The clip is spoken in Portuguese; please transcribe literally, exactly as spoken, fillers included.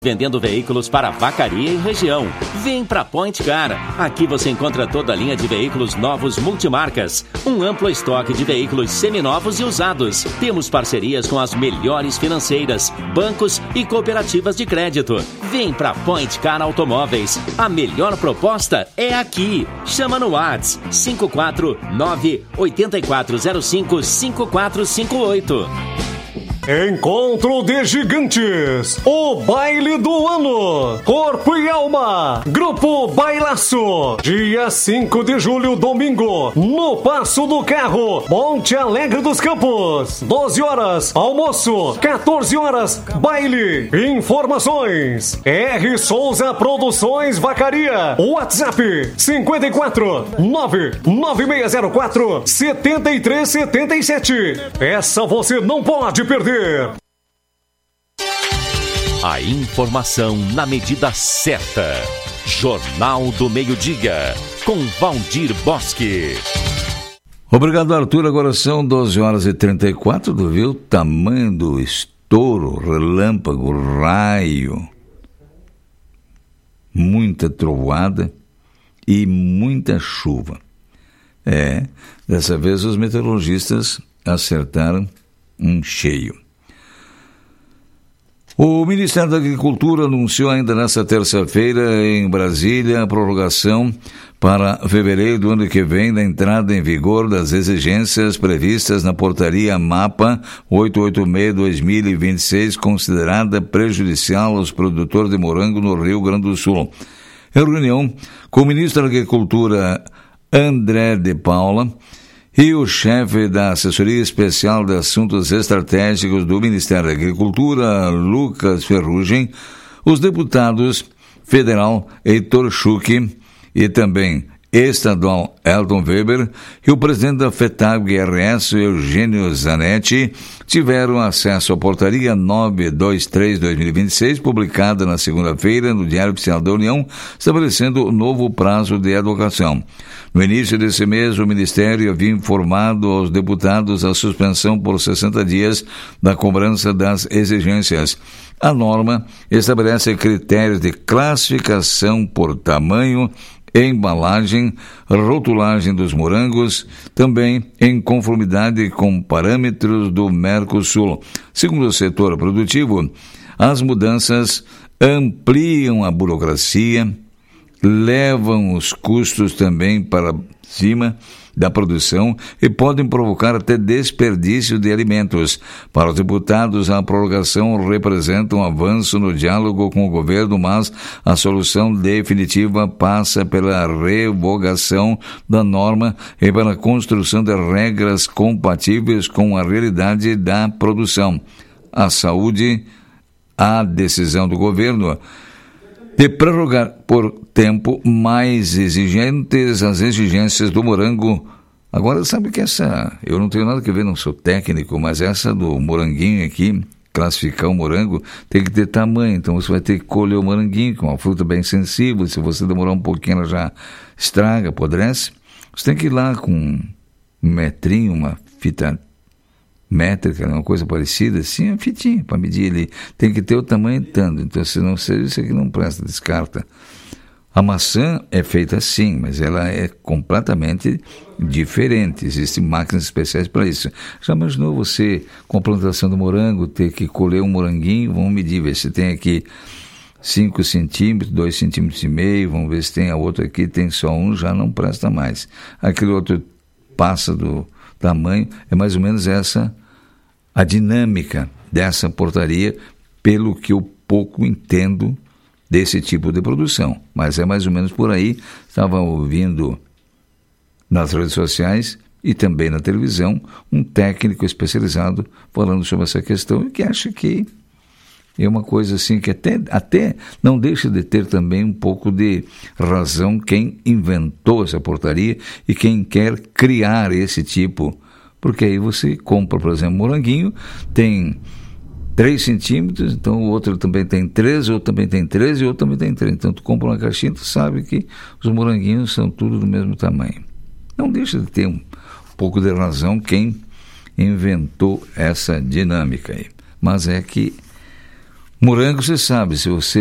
Vendendo veículos para Vacaria e região. Vem pra Point Car. Aqui você encontra toda a linha de veículos novos multimarcas. Um amplo estoque de veículos seminovos e usados. Temos parcerias com as melhores financeiras, bancos e cooperativas de crédito. Vem pra Point Car Automóveis. A melhor proposta é aqui. Chama no WhatsApp cinco quatro nove, oito quatro zero cinco, cinco quatro cinco oito. Encontro de Gigantes, o baile do ano, Corpo e Alma, Grupo Bailaço, dia cinco de julho, domingo, no Passo do Carro, Monte Alegre dos Campos, doze horas, almoço, quatorze horas, baile. Informações, R. Souza Produções Vacaria, WhatsApp cinco quatro nove, nove seis zero quatro, sete três sete sete. Essa você não pode perder. A informação na medida certa. Jornal do Meio-Dia, com Valdir Bosque. Obrigado, Arthur. Agora são doze horas e trinta e quatro. Tu viu o tamanho do estouro, relâmpago, raio. Muita trovoada e muita chuva. É, dessa vez os meteorologistas acertaram um cheio. O Ministério da Agricultura anunciou ainda nesta terça-feira em Brasília a prorrogação para fevereiro do ano que vem da entrada em vigor das exigências previstas na portaria MAPA oitocentos e oitenta e seis barra dois mil e vinte e seis, considerada prejudicial aos produtores de morango no Rio Grande do Sul. Em reunião com o ministro da Agricultura André de Paula e o chefe da Assessoria Especial de Assuntos Estratégicos do Ministério da Agricultura, Lucas Ferrugem, os deputados federal Heitor Schuch e também estadual Elton Weber e o presidente da FETAG R S, Eugênio Zanetti, tiveram acesso à portaria novecentos e vinte e três barra dois mil e vinte e seis, publicada na segunda-feira no Diário Oficial da União, estabelecendo o novo prazo de advocação. No início desse mês, o Ministério havia informado aos deputados a suspensão por sessenta dias da cobrança das exigências. A norma estabelece critérios de classificação por tamanho, embalagem, rotulagem dos morangos, também em conformidade com parâmetros do Mercosul. Segundo o setor produtivo, as mudanças ampliam a burocracia, levam os custos também para cima da produção e podem provocar até desperdício de alimentos. Para os deputados, a prorrogação representa um avanço no diálogo com o governo, mas a solução definitiva passa pela revogação da norma e pela construção de regras compatíveis com a realidade da produção. A saúde, a decisão do governo de prorrogar por tempo mais exigentes as exigências do morango. Agora, sabe que essa, eu não tenho nada que ver, não sou técnico, mas essa do moranguinho aqui, classificar o morango, tem que ter tamanho, então você vai ter que colher o moranguinho, que é uma fruta bem sensível, se você demorar um pouquinho ela já estraga, apodrece. Você tem que ir lá com um metrinho, uma fita métrica, uma coisa parecida, assim, uma fitinha para medir ele. Tem que ter o tamanho tanto, então se não seja isso aqui não presta, descarta. A maçã é feita assim, mas ela é completamente diferente, existem máquinas especiais para isso. Já imaginou você, com a plantação do morango, ter que colher um moranguinho, vamos medir, ver se tem aqui cinco centímetros, dois centímetros e meio, vamos ver se tem a outra aqui, tem só um, já não presta mais. Aquele outro passa do tamanho, é mais ou menos essa a dinâmica dessa portaria, pelo que eu pouco entendo desse tipo de produção, mas é mais ou menos por aí. Estava ouvindo nas redes sociais e também na televisão um técnico especializado falando sobre essa questão e que acha que é uma coisa assim que até, até não deixa de ter também um pouco de razão quem inventou essa portaria e quem quer criar esse tipo. Porque aí você compra, por exemplo, moranguinho, tem três centímetros, então o outro também tem treze, o outro também tem treze, e o outro também tem treze. Então tu compra uma caixinha, tu sabe que os moranguinhos são tudo do mesmo tamanho. Não deixa de ter um pouco de razão quem inventou essa dinâmica aí. Mas é que Morango, você sabe, se você